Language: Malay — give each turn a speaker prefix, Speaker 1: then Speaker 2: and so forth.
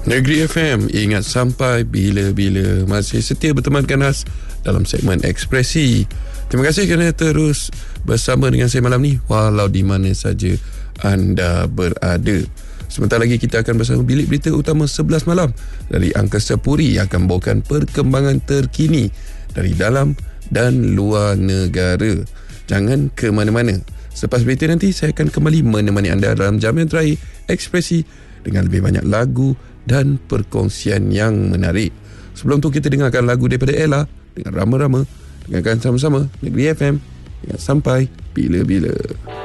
Speaker 1: Negeri FM, ingat sampai bila-bila. Masih setia bertemankan Nas dalam segmen Ekspresi. Terima kasih kerana terus bersama dengan saya malam ni, walau di mana saja anda berada. Sebentar lagi kita akan bersama Bilik Berita Utama 11 malam dari Angkasa Puri yang akan membawakan perkembangan terkini dari dalam dan luar negara. Jangan ke mana-mana. Selepas berita nanti, saya akan kembali menemani anda dalam jam yang terakhir Ekspresi dengan lebih banyak lagu dan perkongsian yang menarik. Sebelum tu kita dengarkan lagu daripada Ella dengan Rama-Rama. Dengarkan sama-sama Negeri FM yang sampai bila-bila.